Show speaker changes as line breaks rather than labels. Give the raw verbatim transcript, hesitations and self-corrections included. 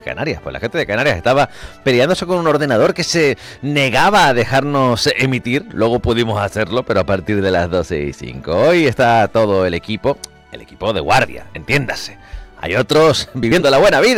Canarias, pues la gente de Canarias estaba peleándose con un ordenador que se negaba a dejarnos emitir. Luego pudimos hacerlo, pero a partir de las doce y cinco. Hoy está todo el equipo, el equipo de guardia, entiéndase. Hay otros viviendo la buena vida.